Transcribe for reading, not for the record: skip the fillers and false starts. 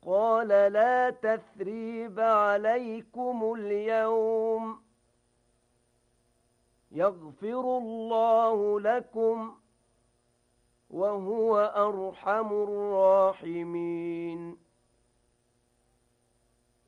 قال لا تثريب عليكم اليوم يغفر الله لكم وهو أرحم الراحمين.